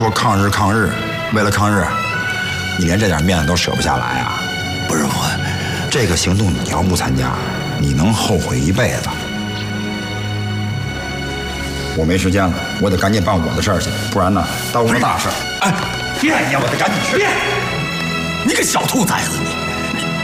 说抗日抗日，为了抗日，你连这点面子都舍不下来啊？不是这个行动你要不参加，你能后悔一辈子。我没时间了，我得赶紧办我的事儿去，不然呢，耽误了大事。 哎，别！ 哎呀，我得赶紧去。 别！你个小兔崽子你！